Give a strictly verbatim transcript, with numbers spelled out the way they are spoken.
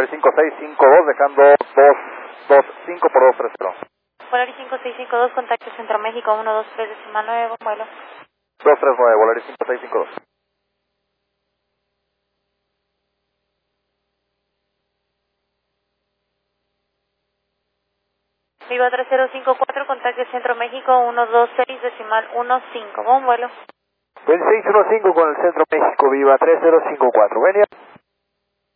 Volaris cinco seis cinco dos, dejando dos dos cinco por dos tres cero. Volaris cinco seis cinco dos, contacto Centro México, uno dos tres decimal nueve, buen vuelo. dos tres nueve, Volaris cinco seis cinco dos. Viva tres cero cinco cuatro, contacto Centro México, uno dos seis decimal uno cinco, buen vuelo. veintiséis quince con el Centro México, Viva tres cero cinco cuatro, Venia.